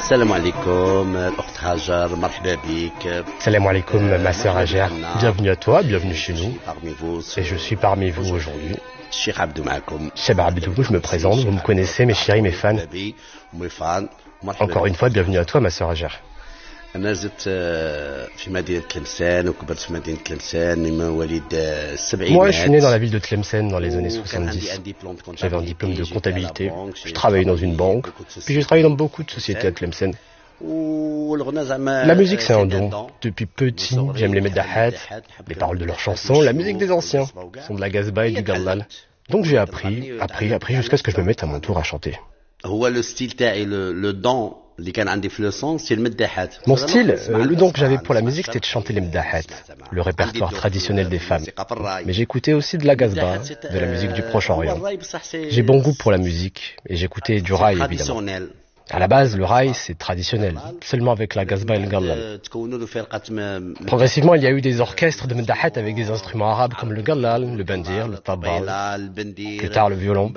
السلام عليكم الأخت هاجر مرحبا بك. Salam alaikum, ma sœur Hajar. Bienvenue à toi, bienvenue chez nous. Et je suis parmi vous aujourd'hui. الشيخ عبدو معكم. Cheb Abdou, je me présente, vous me connaissez, mes chéris, mes fans. Encore une fois, bienvenue à toi, ma sœur Hajar. أنا زدت في مدينة تلمسان وكبرت في مدينة تلمسان من مواليد السبعينات. Moi, je suis né dans la ville de Tlemcen dans les années 70. J'avais un diplôme de comptabilité, je travaillais dans une banque, puis j'ai travaillé dans beaucoup de sociétés à Tlemcen. La musique, c'est un don. Depuis petit, j'aime les meddahat, les paroles de leurs chansons, la musique des anciens, sont de la gazba et du gallal. Donc j'ai appris jusqu'à ce que je me mette à mon tour à chanter. هو لو ستيل تاعي لو دون اللي كان عندي في لو سون سي المداحات. Mon style, le don que j'avais pour la musique, c'était de chanter les meddahat, le répertoire traditionnel des femmes. Mais j'écoutais aussi de la gazba, de la musique du Proche-Orient. J'ai bon goût pour la musique et j'écoutais du raï évidemment. À la base, le raï, c'est traditionnel, seulement avec la gazba et le gallal. Progressivement, il y a eu des orchestres de meddahat avec des instruments arabes comme le gallal, le bandir, le tabbal, plus tard le violon.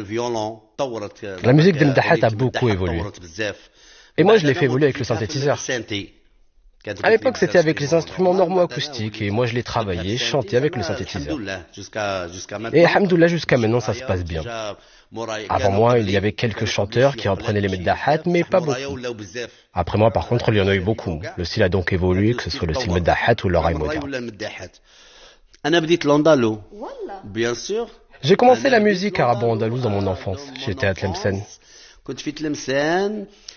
La musique des meddahat a beaucoup évolué. Et moi, je l'ai fait évoluer avec le synthétiseur. À l'époque, c'était avec les instruments normaux acoustiques et moi, je l'ai travaillé, chanté avec le synthétiseur. Et alhamdoulilah, jusqu'à maintenant, ça se passe bien. Avant moi, il y avait quelques chanteurs qui reprenaient les meddahat, mais pas beaucoup. Après moi, par contre, il y en a eu beaucoup. Le style a donc évolué, que ce soit le style meddahat ou le raï moderne. J'ai commencé la musique arabo-andalouse dans mon enfance. J'étais à Tlemcen.